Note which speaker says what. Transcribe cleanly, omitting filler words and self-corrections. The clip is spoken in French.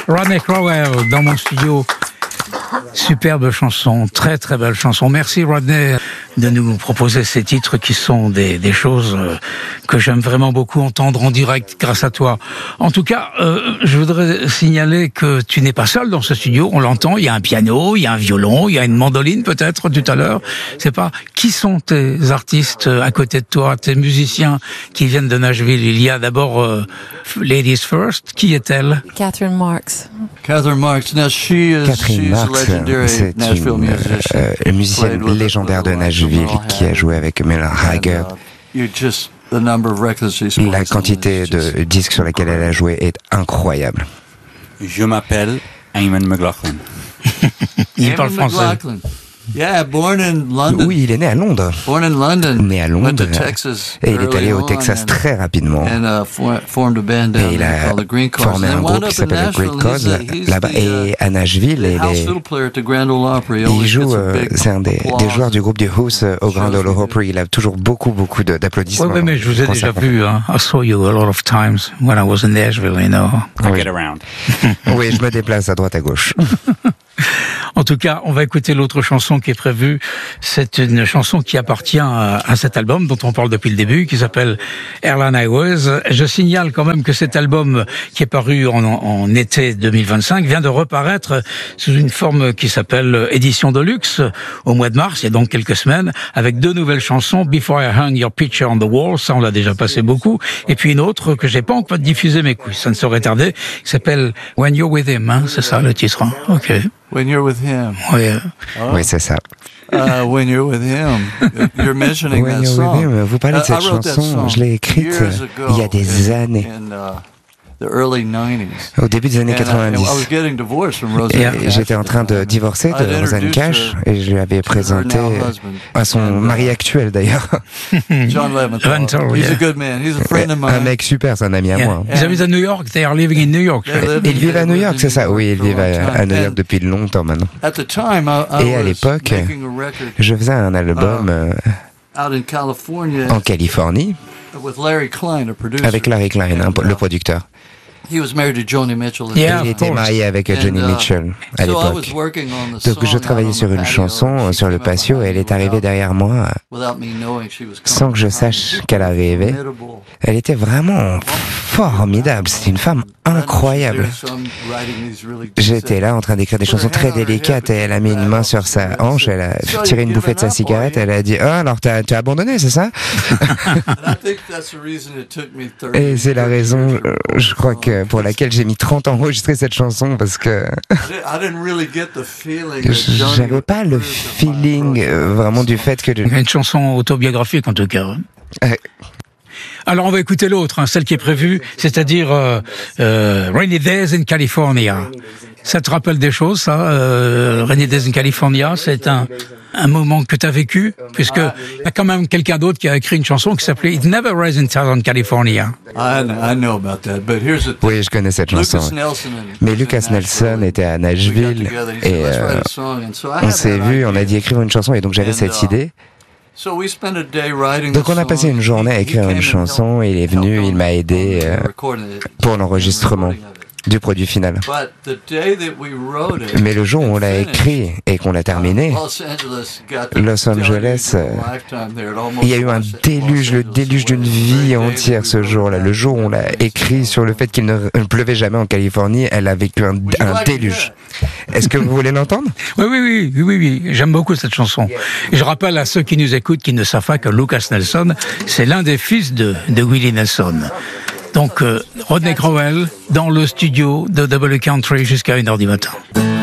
Speaker 1: Rodney Crowell dans mon studio. Superbe chanson, très très belle chanson. Merci Rodney de nous proposer ces titres qui sont des choses que j'aime vraiment beaucoup entendre en direct grâce à toi. En tout cas, je voudrais signaler que tu n'es pas seul dans ce studio, on l'entend, il y a un piano, il y a un violon, il y a une mandoline peut-être tout à l'heure. C'est pas qui sont tes artistes à côté de toi, tes musiciens qui viennent de Nashville. Il y a d'abord Ladies First, qui est-elle?
Speaker 2: Catherine Marks.
Speaker 3: Catherine Marks, now
Speaker 4: Catherine Marks, c'est une musicienne légendaire de Nashville qui a joué avec Mel Hager. La quantité de disques sur lesquels elle a joué est incroyable.
Speaker 5: Je m'appelle Eamon McLaughlin.
Speaker 1: Il parle français.
Speaker 3: Yeah, born in London.
Speaker 4: Oui, il est né à Londres.
Speaker 3: Born in London.
Speaker 4: Né à Londres. Et il est allé au Texas très rapidement. Et il a formé un groupe qui s'appelle le Great Cause là-bas. Et à Nashville, il joue, c'est un des joueurs du groupe du Who's au Grand Ole Opry. Il a toujours beaucoup d'applaudissements.
Speaker 1: Oui, mais je vous ai déjà vu. Hein. I saw you a lot of times when I was in Nashville, you know.
Speaker 5: I get around.
Speaker 4: Oui, je me déplace à droite à gauche.
Speaker 1: En tout cas, on va écouter l'autre chanson qui est prévue. C'est une chanson qui appartient à cet album dont on parle depuis le début, qui s'appelle Airline Highways. Je signale quand même que cet album, qui est paru en été 2025, vient de reparaître sous une forme qui s'appelle édition de luxe au mois de mars, il y a donc quelques semaines, avec 2 nouvelles chansons, Before I Hung Your Picture on the Wall, ça on l'a déjà passé beaucoup, et puis une autre que j'ai pas encore diffusée, mais ça ne saurait tarder, qui s'appelle When You're With Him, hein, c'est ça le titre, hein. Ok.
Speaker 3: When you're with him.
Speaker 1: Oui,
Speaker 4: oui, c'est ça.
Speaker 3: When you're with him. You're mentioning
Speaker 4: When
Speaker 3: that
Speaker 4: you're
Speaker 3: song.
Speaker 4: with him. Vous parlez de cette chanson, je l'ai écrite il y a des années. Au début des années 90. Et j'étais en train de divorcer de Rosanne Cash et je lui avais présenté à son mari actuel d'ailleurs.
Speaker 3: John Leventhal. He's a good man. He's a friend of mine.
Speaker 4: Un mec super, c'est un ami à moi.
Speaker 1: Ils habitent à New York, they are living in New York.
Speaker 4: Ils vivent à New York, c'est ça? Oui, ils vivent à New York depuis longtemps maintenant. Et à l'époque, je faisais un album en Californie avec Larry Klein, le producteur.
Speaker 3: He was married to Joni Mitchell.
Speaker 1: Yeah,
Speaker 4: il était marié avec Joni Mitchell à l'époque. Donc je travaillais sur une chanson sur le patio et elle est arrivée derrière moi sans que je sache qu'elle arrivait. Elle était vraiment formidable. C'était une femme incroyable. J'étais là en train d'écrire des chansons très délicates et elle a mis une main sur sa hanche, elle a tiré une bouffée de sa cigarette, elle a dit « Ah, alors t'as abandonné, c'est ça ?» Et c'est la raison, je crois que pour laquelle j'ai mis 30 ans à enregistrer cette chanson parce que j'avais pas le feeling vraiment du fait que...
Speaker 1: Une chanson autobiographique en tout cas. Alors on va écouter l'autre, hein, celle qui est prévue, c'est-à-dire Rainy Days in California. Ça te rappelle des choses, ça, Rainy Days in California, c'est un moment que tu as vécu, puisque il y a quand même quelqu'un d'autre qui a écrit une chanson qui s'appelait It Never Rains in Southern California.
Speaker 3: I know about that, but here's the thing.
Speaker 4: Oui, je connais cette chanson. Mais Lucas Nelson était à Nashville et on s'est vu, on a dit écrire une chanson et donc j'avais cette idée. Donc on a passé une journée à écrire une chanson, il est venu, il m'a aidé pour l'enregistrement du produit final. Mais le jour où on l'a écrit et qu'on l'a terminé, Los Angeles, il y a eu un déluge, le déluge d'une vie entière ce jour-là. Le jour où on l'a écrit sur le fait qu'il ne pleuvait jamais en Californie, elle a vécu un déluge. Est-ce que vous voulez l'entendre?
Speaker 1: Oui, j'aime beaucoup cette chanson. Et je rappelle à ceux qui nous écoutent, qui ne savent pas que Lucas Nelson, c'est l'un des fils de Willie Nelson. Donc, Rodney Crowell dans le studio de Double Country jusqu'à 1h du matin.